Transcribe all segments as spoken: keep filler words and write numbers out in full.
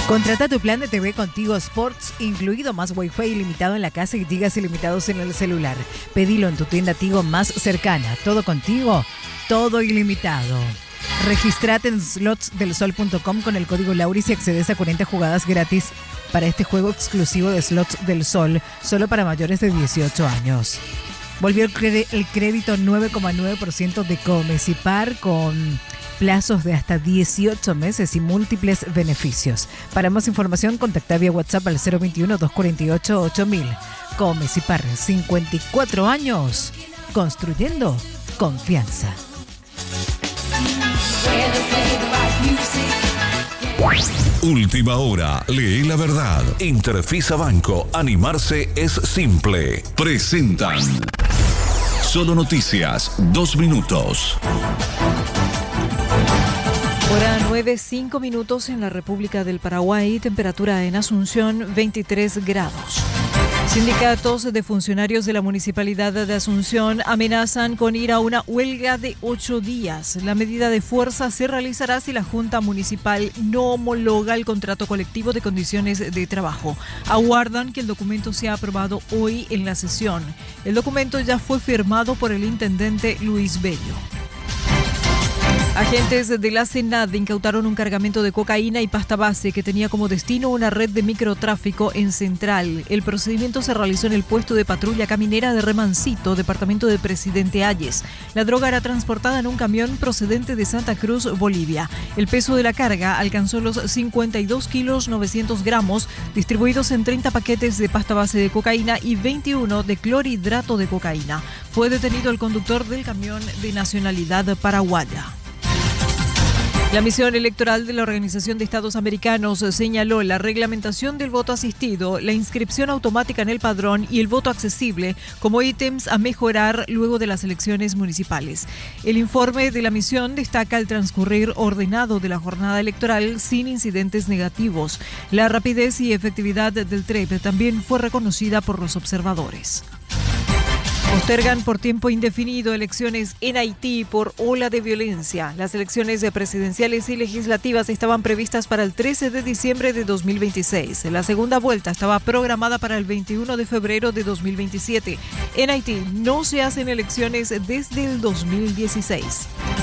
Contrata tu plan de T V con Tigo Sports, incluido más Wi-Fi ilimitado en la casa y gigas ilimitados en el celular. Pedilo en tu tienda Tigo más cercana. Todo contigo, todo ilimitado. Registrate en slots del sol punto com con el código Lauris y accedes a cuarenta jugadas gratis para este juego exclusivo de Slots del Sol, solo para mayores de dieciocho años. Volvió el, cre- el crédito nueve coma nueve por ciento de Comecipar con plazos de hasta dieciocho meses y múltiples beneficios. Para más información, contacta vía WhatsApp al cero veintiuno, doscientos cuarenta y ocho, ocho mil. Comecipar, cincuenta y cuatro años, construyendo confianza. Última hora, lee la verdad. Interfisa Banco, animarse es simple. Presentan Solo Noticias, dos minutos. Hora nueve, cinco minutos en la República del Paraguay, temperatura en Asunción veintitrés grados. Sindicatos de funcionarios de la Municipalidad de Asunción amenazan con ir a una huelga de ocho días. La medida de fuerza se realizará si la Junta Municipal no homologa el contrato colectivo de condiciones de trabajo. Aguardan que el documento sea aprobado hoy en la sesión. El documento ya fue firmado por el intendente Luis Bello. Agentes de la SENAD incautaron un cargamento de cocaína y pasta base que tenía como destino una red de microtráfico en Central. El procedimiento se realizó en el puesto de patrulla caminera de Remancito, departamento de Presidente Hayes. La droga era transportada en un camión procedente de Santa Cruz, Bolivia. El peso de la carga alcanzó los cincuenta y dos kilos novecientos gramos, distribuidos en treinta paquetes de pasta base de cocaína y veintiuno de clorhidrato de cocaína. Fue detenido el conductor del camión de nacionalidad paraguaya. La misión electoral de la Organización de Estados Americanos señaló la reglamentación del voto asistido, la inscripción automática en el padrón y el voto accesible como ítems a mejorar luego de las elecciones municipales. El informe de la misión destaca el transcurrir ordenado de la jornada electoral sin incidentes negativos. La rapidez y efectividad del T R E P también fue reconocida por los observadores. Postergan por tiempo indefinido elecciones en Haití por ola de violencia. Las elecciones presidenciales y legislativas estaban previstas para el trece de diciembre de dos mil veintiséis. La segunda vuelta estaba programada para el veintiuno de febrero de dos mil veintisiete. En Haití no se hacen elecciones desde el dos mil dieciséis.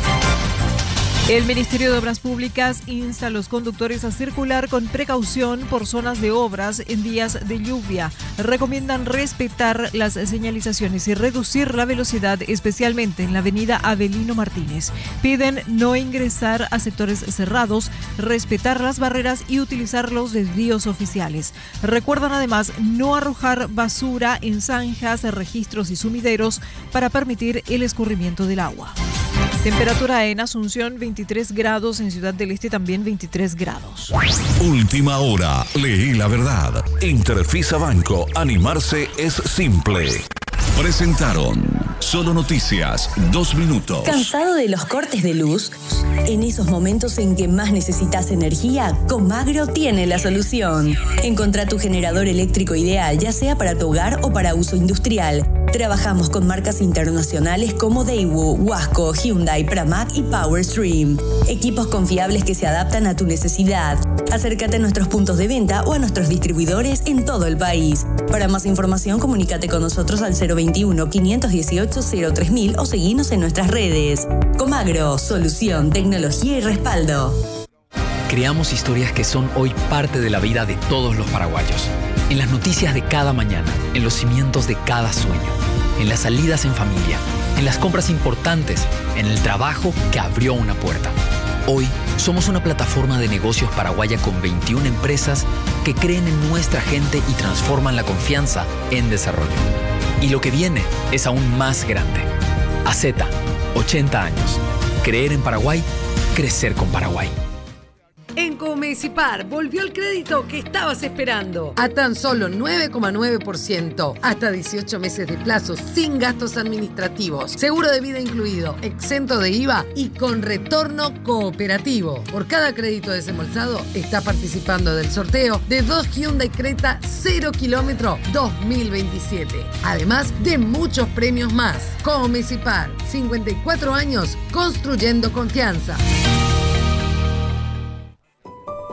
El Ministerio de Obras Públicas insta a los conductores a circular con precaución por zonas de obras en días de lluvia. Recomiendan respetar las señalizaciones y reducir la velocidad, especialmente en la avenida Avelino Martínez. Piden no ingresar a sectores cerrados, respetar las barreras y utilizar los desvíos oficiales. Recuerdan además no arrojar basura en zanjas, registros y sumideros para permitir el escurrimiento del agua. Temperatura en Asunción veintitrés grados, en Ciudad del Este también veintitrés grados. Última hora, leí la verdad. Interfisa Banco, animarse es simple. Presentaron Solo Noticias, dos minutos. ¿Cansado de los cortes de luz? En esos momentos en que más necesitas energía, Comagro tiene la solución. Encontrá tu generador eléctrico ideal, ya sea para tu hogar o para uso industrial. Trabajamos con marcas internacionales como Daewoo, Wasco, Hyundai, Pramac y Powerstream. Equipos confiables que se adaptan a tu necesidad. Acércate a nuestros puntos de venta o a nuestros distribuidores en todo el país. Para más información, comunícate con nosotros al cero veintiuno, quinientos dieciocho, cero tres mil o seguinos en nuestras redes. Comagro, solución, tecnología y respaldo. Creamos historias que son hoy parte de la vida de todos los paraguayos. En las noticias de cada mañana, en los cimientos de cada sueño, en las salidas en familia, en las compras importantes, en el trabajo que abrió una puerta. Hoy somos una plataforma de negocios paraguaya con veintiuna empresas que creen en nuestra gente y transforman la confianza en desarrollo. Y lo que viene es aún más grande. A Z, ochenta años. Creer en Paraguay, crecer con Paraguay. En Comecipar volvió el crédito que estabas esperando a tan solo nueve coma nueve por ciento, hasta dieciocho meses de plazo, sin gastos administrativos, seguro de vida incluido, exento de I V A y con retorno cooperativo. Por cada crédito desembolsado, está participando del sorteo de dos Hyundai Creta cero kilómetro dos mil veintisiete, además de muchos premios más. Comecipar, cincuenta y cuatro 24 años, construyendo confianza.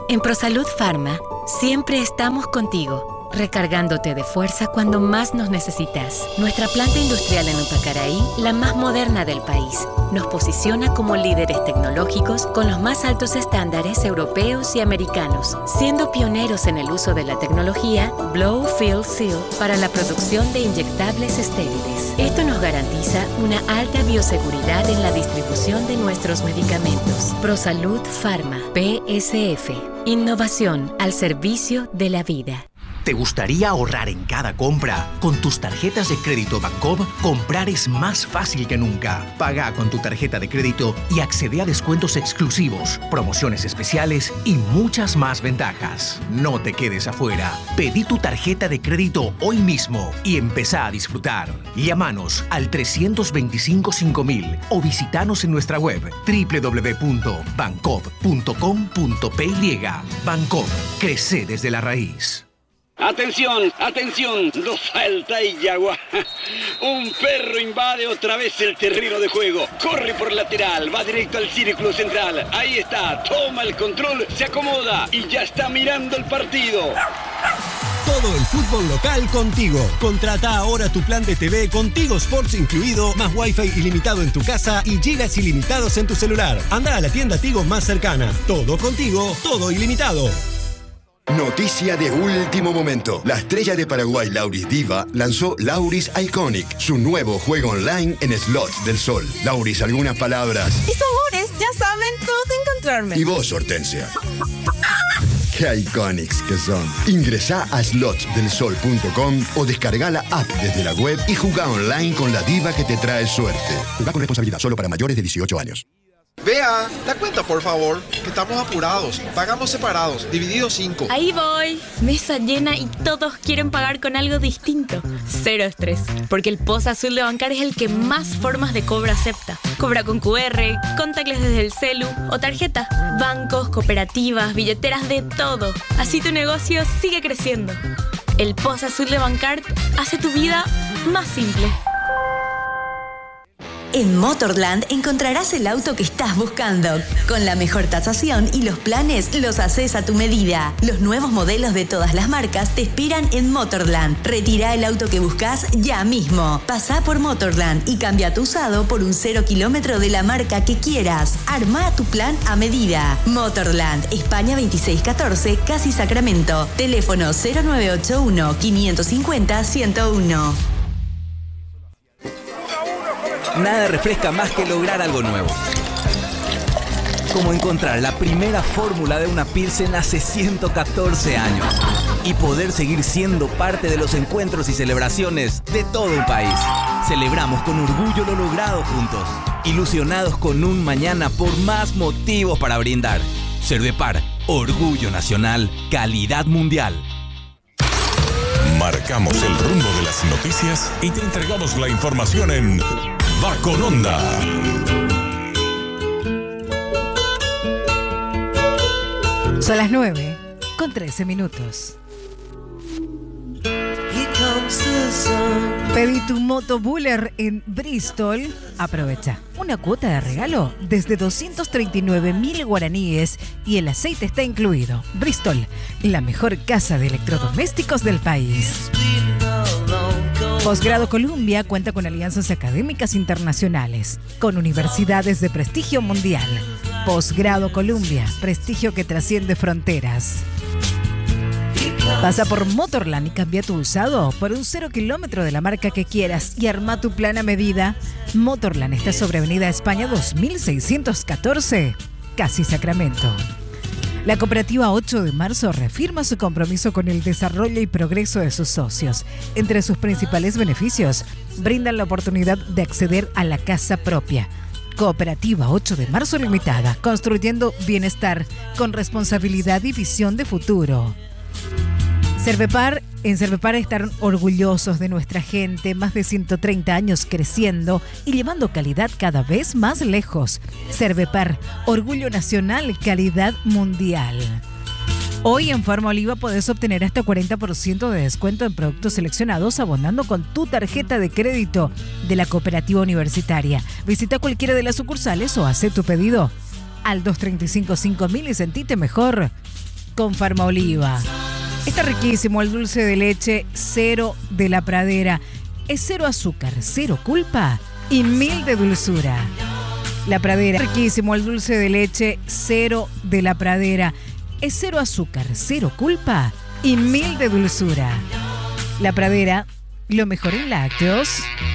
En ProSalud Pharma, siempre estamos contigo, recargándote de fuerza cuando más nos necesitas. Nuestra planta industrial en Upacaraí, la más moderna del país, nos posiciona como líderes tecnológicos con los más altos estándares europeos y americanos, siendo pioneros en el uso de la tecnología Blow Fill Seal para la producción de inyectables estériles. Esto nos garantiza una alta bioseguridad en la distribución de nuestros medicamentos. ProSalud Pharma, P S F. Innovación al servicio de la vida. ¿Te gustaría ahorrar en cada compra? Con tus tarjetas de crédito Bancob, comprar es más fácil que nunca. Paga con tu tarjeta de crédito y accede a descuentos exclusivos, promociones especiales y muchas más ventajas. No te quedes afuera. Pedí tu tarjeta de crédito hoy mismo y empezá a disfrutar. Llámanos al trescientos veinticinco cinco mil o visitanos en nuestra web doble u doble u doble u punto bancob punto com punto p y. Bancob, crece desde la raíz. Atención, atención, no falta y yagua. Un perro invade otra vez el terreno de juego. Corre por lateral, va directo al círculo central. Ahí está, toma el control, se acomoda y ya está mirando el partido. Todo el fútbol local contigo. Contrata ahora tu plan de T V con Tigo Sports incluido, más Wi-Fi ilimitado en tu casa y gigas ilimitados en tu celular. Anda a la tienda Tigo más cercana. Todo contigo, todo ilimitado. Noticia de último momento. La estrella de Paraguay, Lauris Diva, lanzó Lauris Iconic, su nuevo juego online en slots del sol. Lauris, algunas palabras. Mis amores, ya saben dónde encontrarme. Y vos, Hortensia. ¡Qué iconics que son! Ingresá a slots del sol punto com o descarga la app desde la web y jugá online con la diva que te trae suerte. Jugá con responsabilidad, solo para mayores de dieciocho años. Vea, la cuenta por favor, que estamos apurados. Pagamos separados, dividido cinco. Ahí voy. Mesa llena y todos quieren pagar con algo distinto. Cero estrés, porque el Post Azul de Bancar es el que más formas de cobro acepta. Cobra con cu erre, contactless desde el celu o tarjeta. Bancos, cooperativas, billeteras, de todo. Así tu negocio sigue creciendo. El Post Azul de Bancar hace tu vida más simple. En Motorland encontrarás el auto que estás buscando. Con la mejor tasación y los planes los haces a tu medida. Los nuevos modelos de todas las marcas te esperan en Motorland. Retira el auto que buscas ya mismo. Pasá por Motorland y cambia tu usado por un cero kilómetro de la marca que quieras. Armá tu plan a medida. Motorland, España veintiséis catorce, Casi Sacramento. Teléfono cero nueve ocho uno, cinco cinco cero, uno cero uno. Nada refresca más que lograr algo nuevo. Como encontrar la primera fórmula de una Pilsen hace ciento catorce años. Y poder seguir siendo parte de los encuentros y celebraciones de todo un país. Celebramos con orgullo lo logrado juntos. Ilusionados con un mañana por más motivos para brindar. Cervepar, orgullo nacional, calidad mundial. Marcamos el rumbo de las noticias y te entregamos la información en Va con Onda. Son las nueve con trece minutos. Pedí tu moto Buller en Bristol. Aprovecha una cuota de regalo desde doscientos treinta y nueve mil guaraníes y el aceite está incluido. Bristol, la mejor casa de electrodomésticos del país. Posgrado Columbia cuenta con alianzas académicas internacionales, con universidades de prestigio mundial. Posgrado Columbia, prestigio que trasciende fronteras. Pasa por Motorland y cambia tu usado por un cero kilómetro de la marca que quieras y arma tu plan a medida. Motorland está sobre Avenida España dos mil seiscientos catorce, Casi Sacramento. La cooperativa ocho de marzo reafirma su compromiso con el desarrollo y progreso de sus socios. Entre sus principales beneficios, brindan la oportunidad de acceder a la casa propia. Cooperativa ocho de marzo Limitada, construyendo bienestar con responsabilidad y visión de futuro. Cervepar, en Cervepar están orgullosos de nuestra gente, más de ciento treinta años creciendo y llevando calidad cada vez más lejos. Cervepar, orgullo nacional, calidad mundial. Hoy en Farma Oliva podés obtener hasta cuarenta por ciento de descuento en productos seleccionados abonando con tu tarjeta de crédito de la cooperativa universitaria. Visita cualquiera de las sucursales o hace tu pedido al dos tres cinco cinco mil y sentite mejor. con Farmaoliva. Está riquísimo el dulce de leche cero de la Pradera. Es cero azúcar, cero culpa y mil de dulzura. La Pradera. Riquísimo el dulce de leche cero de la Pradera. Es cero azúcar, cero culpa y mil de dulzura. La Pradera, lo mejor en lácteos.